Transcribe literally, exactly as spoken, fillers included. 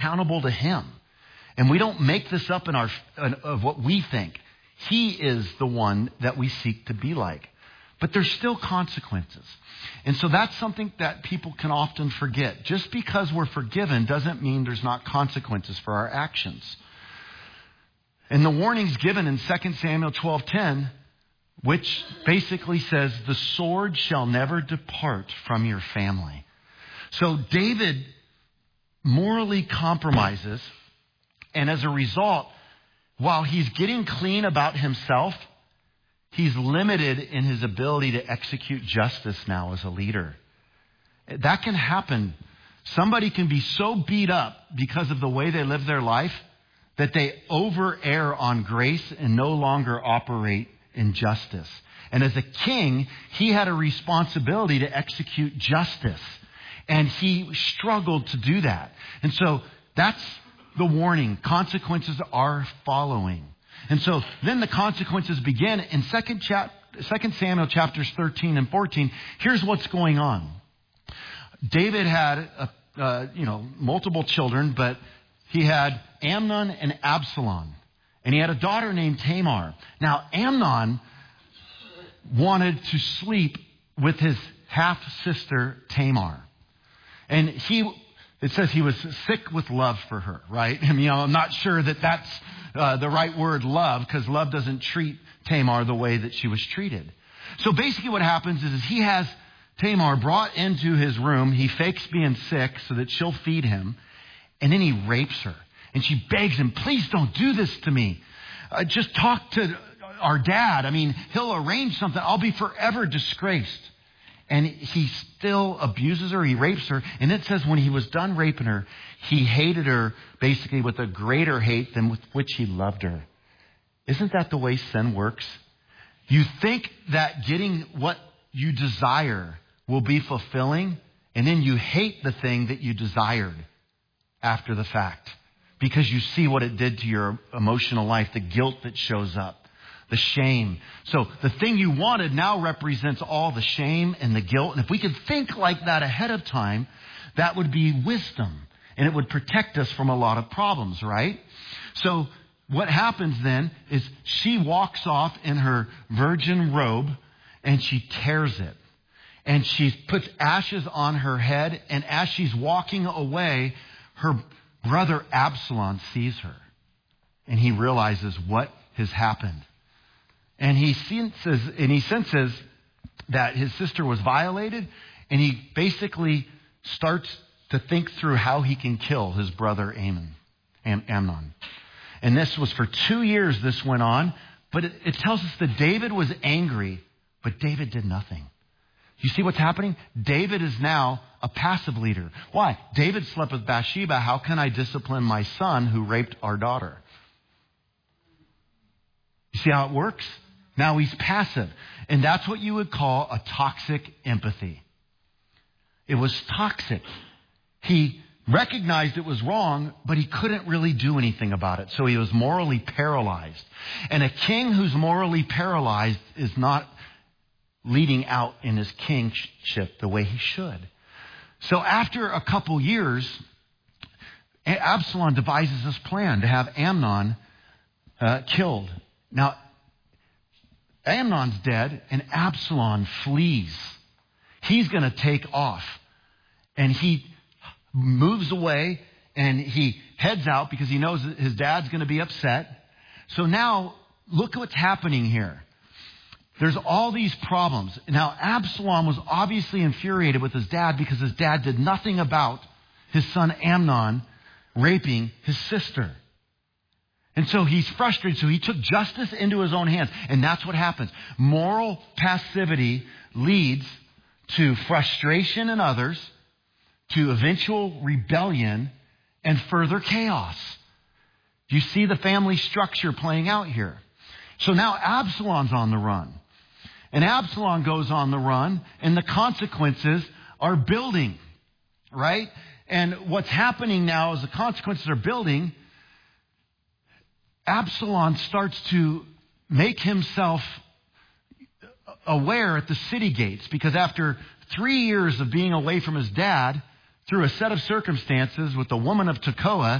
accountable to him. And we don't make this up in our of what we think. He is the one that we seek to be like. But there's still consequences. And so that's something that people can often forget. Just because we're forgiven doesn't mean there's not consequences for our actions. And the warning's given in Second Samuel twelve ten, which basically says, the sword shall never depart from your family. So David morally compromises, and as a result, while he's getting clean about himself, he's limited in his ability to execute justice now as a leader. That can happen. Somebody can be so beat up because of the way they live their life that they over err on grace and no longer operate in justice. And as a king, he had a responsibility to execute justice. And he struggled to do that. And so that's the warning. Consequences are following. And so then the consequences begin in Second Samuel chapters thirteen and fourteen. Here's what's going on. David had, a, uh, you know, multiple children, but he had Amnon and Absalom. And he had a daughter named Tamar. Now, Amnon wanted to sleep with his half-sister Tamar. And he, it says he was sick with love for her, right? And, you know, I'm not sure that that's uh, the right word, love, because love doesn't treat Tamar the way that she was treated. So basically what happens is, is he has Tamar brought into his room. He fakes being sick so that she'll feed him. And then he rapes her. And she begs him, please don't do this to me. Uh, just talk to our dad. I mean, he'll arrange something. I'll be forever disgraced. And he still abuses her. He rapes her. And it says when he was done raping her, he hated her basically with a greater hate than with which he loved her. Isn't that the way sin works? You think that getting what you desire will be fulfilling, and then you hate the thing that you desired after the fact because you see what it did to your emotional life, the guilt that shows up. The shame. So the thing you wanted now represents all the shame and the guilt. And if we could think like that ahead of time, that would be wisdom. And it would protect us from a lot of problems, right? So what happens then is she walks off in her virgin robe and she tears it. And she puts ashes on her head. And as she's walking away, her brother Absalom sees her. And he realizes what has happened. And he senses, and he senses that his sister was violated, and he basically starts to think through how he can kill his brother Amnon. Am, Amnon. And this was for two years this went on, but it, it tells us that David was angry, but David did nothing. You see what's happening? David is now a passive leader. Why? David slept with Bathsheba. How can I discipline my son who raped our daughter? You see how it works? Now he's passive. And that's what you would call a toxic empathy. It was toxic. He recognized it was wrong, but he couldn't really do anything about it. So he was morally paralyzed. And a king who's morally paralyzed is not leading out in his kingship the way he should. So after a couple years, Absalom devises this plan to have Amnon uh, killed. Now, Amnon's dead, and Absalom flees. He's going to take off. And he moves away, and he heads out because he knows that his dad's going to be upset. So now, look at what's happening here. There's all these problems. Now, Absalom was obviously infuriated with his dad because his dad did nothing about his son Amnon raping his sister. And so he's frustrated. So he took justice into his own hands. And that's what happens. Moral passivity leads to frustration in others, to eventual rebellion, and further chaos. You see the family structure playing out here. So now Absalom's on the run. And Absalom goes on the run, and the consequences are building, right? And what's happening now is the consequences are building. Absalom starts to make himself aware at the city gates, because after three years of being away from his dad, through a set of circumstances with the woman of Tekoa,